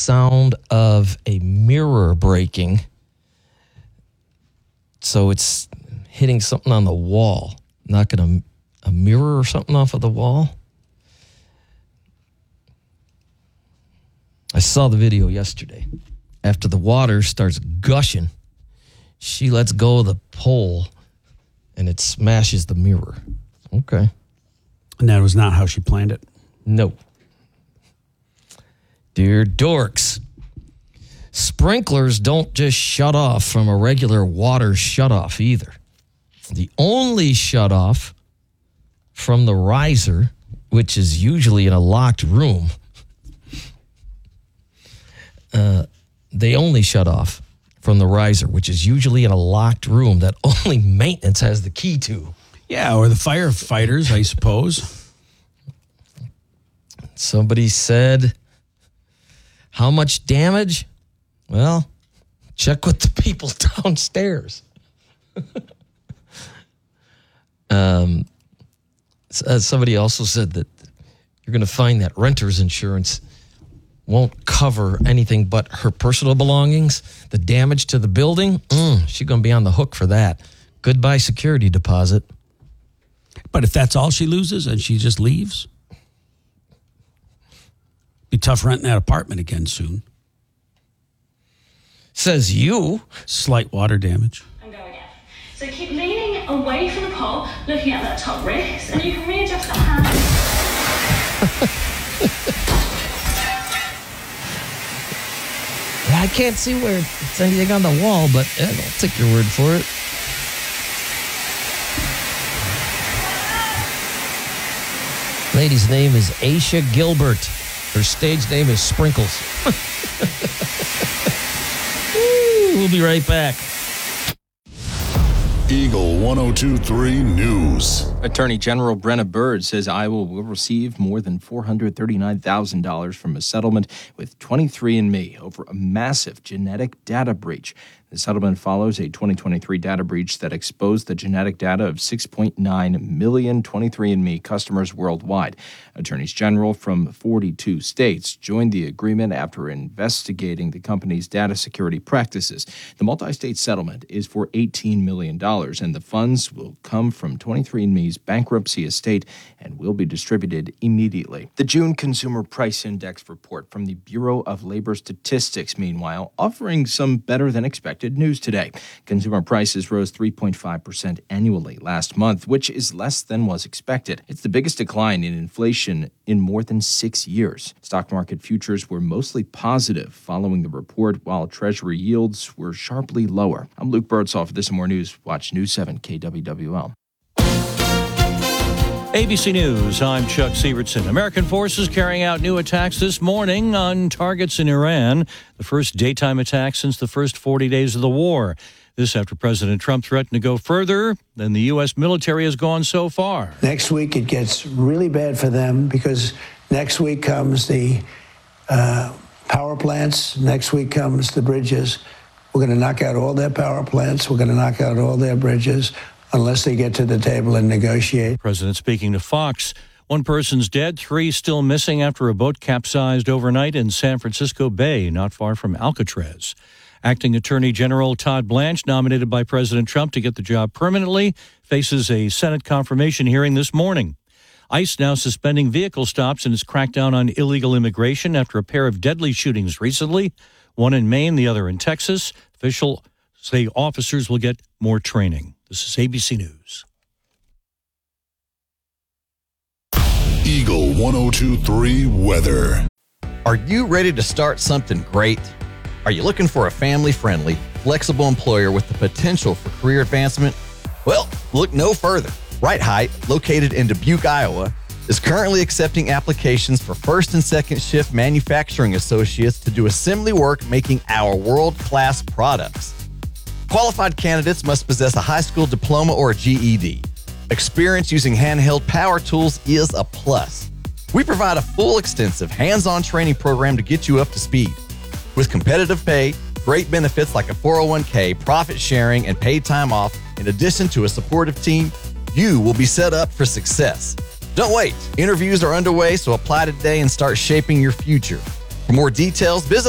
sound of a mirror breaking. So it's hitting something on the wall, knocking a mirror or something off of the wall. I saw the video yesterday. After the water starts gushing, she lets go of the pole and it smashes the mirror. Okay. And that was not how she planned it? No. Dear dorks, sprinklers don't just shut off from a regular water shutoff either. The only shutoff from the riser, which is usually in a locked room, they only shut off from the riser, which is usually in a locked room that only maintenance has the key to. Yeah, or the firefighters, I suppose. Somebody said, how much damage? Well, check with the people downstairs. Somebody also said that you're going to find that renter's insurance won't cover anything but her personal belongings. The damage to the building, she's going to be on the hook for that. Goodbye security deposit. But if that's all she loses and she just leaves, be tough renting that apartment again soon. Says you. Slight water damage. And go again. So keep leaning away from the pole, looking at that top wrist, and you can readjust that hand. I can't see where it's anything on the wall, but I'll take your word for it. Lady's name is Aisha Gilbert. Her stage name is Sprinkles. We'll be right back. Eagle 102.3 News. Attorney General Brenna Bird says Iowa will receive more than $439,000 from a settlement with 23andMe over a massive genetic data breach. The settlement follows a 2023 data breach that exposed the genetic data of 6.9 million 23andMe customers worldwide. Attorneys general from 42 states joined the agreement after investigating the company's data security practices. The multi-state settlement is for $18 million, and the funds will come from 23andMe's bankruptcy estate and will be distributed immediately. The June Consumer Price Index report from the Bureau of Labor Statistics, meanwhile, offering some better than expected news today. Consumer prices rose 3.5% annually last month, which is less than was expected. It's the biggest decline in inflation in more than 6 years. Stock market futures were mostly positive following the report, while Treasury yields were sharply lower. I'm Luke Birdsall. For this and more news, watch News 7 KWWL. ABC News, I'm Chuck Sievertson. American forces carrying out new attacks this morning on targets in Iran, the first daytime attack since the first 40 days of the war. This after President Trump threatened to go further than the U.S. military has gone so far. Next week it gets really bad for them because next week comes the power plants. Next week comes the bridges. We're going to knock out all their power plants. We're going to knock out all their bridges unless they get to the table and negotiate. President speaking to Fox. One person's dead, 3 still missing after a boat capsized overnight in San Francisco Bay, not far from Alcatraz. Acting Attorney General Todd Blanche, nominated by President Trump to get the job permanently, faces a Senate confirmation hearing this morning. ICE now suspending vehicle stops in its crackdown on illegal immigration after a pair of deadly shootings recently, one in Maine, the other in Texas. Officials say officers will get more training. This is ABC News. Eagle 102.3 weather. Are you ready to start something great? Are you looking for a family-friendly, flexible employer with the potential for career advancement? Well, look no further. Right Height, located in Dubuque, Iowa, is currently accepting applications for first and second shift manufacturing associates to do assembly work making our world-class products. Qualified candidates must possess a high school diploma or a GED. Experience using handheld power tools is a plus. We provide a full, extensive, hands-on training program to get you up to speed. With competitive pay, great benefits like a 401k, profit sharing, and paid time off, in addition to a supportive team, you will be set up for success. Don't wait. Interviews are underway, so apply today and start shaping your future. For more details, visit